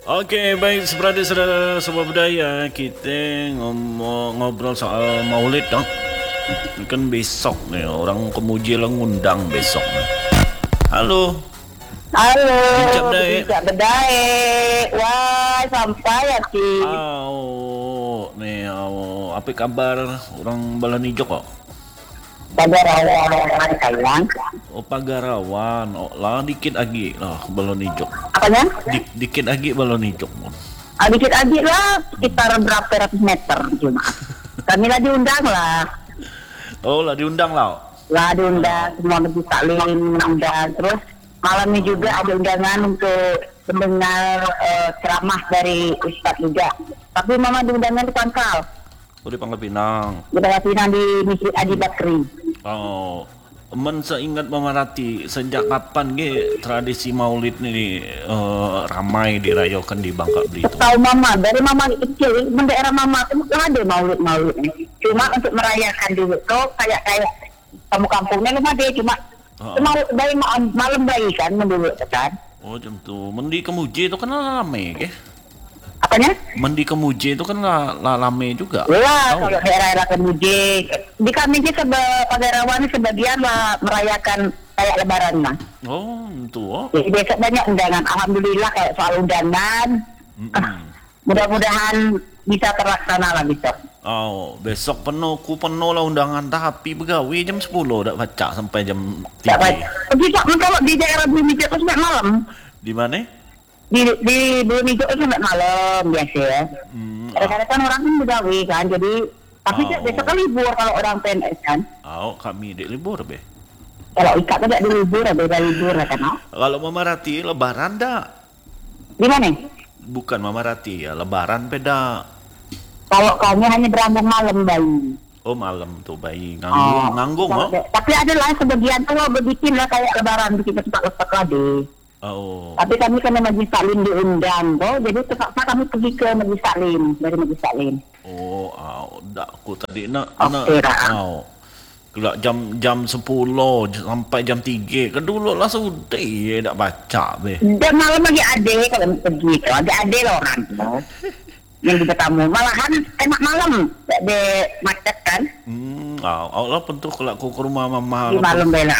Oke, baik saudara sebuah budaya kita ngobrol soal Maulid dong. Kan besok nih orang Kemuji lah ngundang besok nih. Halo, Halo, Bijak Dae. Bijak Dae. Wah, sampai ya, Ci. Apa kabar orang Balanijok kok? Pada rawan sayang. Oh, Pagarawan. Oh, lah dikit lagi lah Balanijok. Apanya? Dikit lagi Balanijok. Dikit-dikit lah, sekitar berapa ratus meter cuma. Kami lah diundang lah. Oh, lah diundang lah. Lah diundang, semua negeri taklim undang. Terus malamnya juga ada undangan untuk pendengar ceramah dari Ustadz juga. Tapi mama diundangnya di Pangkal. Oh, di Pangkal Pinang. Di Pangkal Pinang di Masjid Adi Bakri. Oh, seingat Mama Rati, sejak kapan tradisi Maulid ini ramai dirayakan di Bangka Belitung? Tahu mama, dari mama kecil, di daerah mama itu ada maulid ini. Cuma untuk merayakan dulu tuh kayak kampung-kampungnya memang ada cuma dari malam bayi kan dulu kan. Oh, jam tuh. Mendi Kemuji itu kan rame ke? Apanya? Mendi Kemuji itu kan rame juga. Lah, kalau daerah-daerah Kemuji, di kami sih Pagarawan sebagian lah merayakan kayak lebaran lah. Oh, itu. Oh. Jadi besok banyak undangan. Alhamdulillah kayak soal undangan. Mudah-mudahan bisa terlaksana lah besok. Oh, besok penuh lah undangan, tapi begawi jam 10 udah baca sampai jam 3. Bisa kalau di daerah Bumi itu sampai malam. Di mana? Di Bumi itu sampai malam biasa ya. Kadang-kadang kan orang kan begawi kan, jadi tapi besok kan libur kalau orang PNS kan. Oh, kami di libur be. Kalau ikat tidak di libur, beda libur lah kan. Kalau Mama Rati lebaran dah. Di mana? Bukan Mama Rati ya, lebaran beda. Kalau kami hanya berambung malam bayi. Oh, malam tuh bayi nganggung oh. Tapi ada lah sebagian tuh bikin lah kayak lebaran bikin letak lagi. Oh. Tapi kami kena Majlis Taklim diundang, jadi terpaksa kami pergi ke Majlis Taklim, dari Majlis Taklim. Oh, dak aku tadi nak Gelak jam 10 sampai jam 3 ke dulu lah sudah dak baca be. Dan malam lagi ada kalau pergi tuh, ada lah orang tuh. Yang di tamu malahan enak malam, ada macet kan. Allah pentu kalau aku ke rumah mama. Di malam bela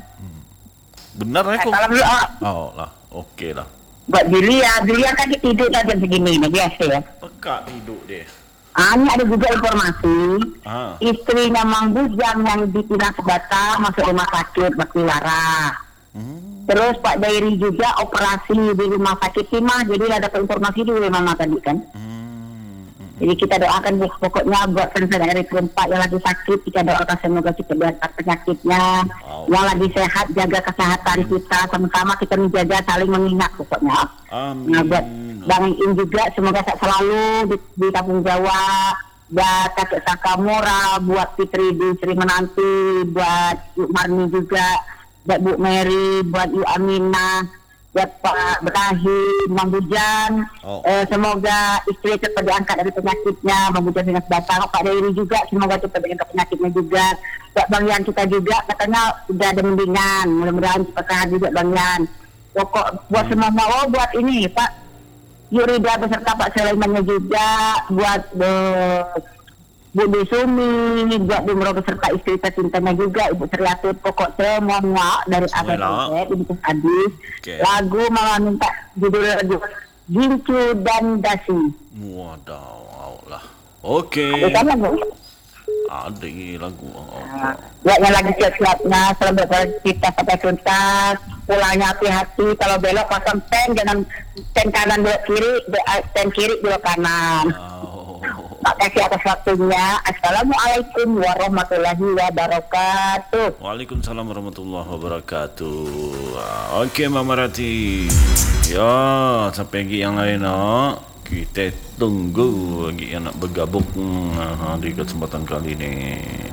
Benar ya kok. Salam dulu. Lah, oke lah. Buat Julia kan dia tidur jam segini, biasa ya. Peka tidur deh. Ini ada juga informasi. Istrinya Mang Bujang yang dipindah ke Batam masuk rumah sakit Baktiwara. Terus Pak Dairi juga operasi di rumah sakit Timah. Jadi ada informasi dulu mama tadi kan. Jadi kita doakan pokoknya buat dari keempat yang lagi sakit, kita doakan semoga kita diangkat penyakitnya. Yang lagi sehat, jaga kesehatan kita sama-sama, kita menjaga saling mengingat pokoknya. Nah, buat Bang In juga semoga selalu di Kampung Jawa, buat kakek Sakamura, buat Fitri di Sri Menanti, buat Bu Marni juga, buat Bu Mary, buat Bu Aminah, buat Pak Betahi, Mang Bujan, semoga istri cepat diangkat dari penyakitnya, Mang Bujan dengan sebatang, Pak Dairi juga semoga cepat diangkat penyakitnya juga, Pak Bang Yan kita juga katanya sudah ada mendingan, mudah-mudahan cepat sehat juga Bang Yan. Pokok buat semua buat ini Pak Yurida beserta Pak Sulaimannya juga, buat Bu Sumi, buat Bu Mero beserta istri tercintanya juga, Ibu Seriatur, pokok semuanya dari Abang Ibu Adis. Lagu malah minta judul lagu Gincu dan Dasi. Waduh, lah. Oke. Ada lagu? Ada lagu. Yang lagi siap-siapnya, selamat kita sampai tuntas. Pulangnya hati-hati, kalau belok pasang ten, jangan ten kanan belok kiri, ten kiri belok kanan. Terima kasih atas waktunya. Assalamualaikum warahmatullahi wabarakatuh. Waalaikumsalam warahmatullahi wabarakatuh. Oke Mama Rati. Ya, sampai lagi yang lain kita tunggu lagi yang nak bergabung di kesempatan kali ini.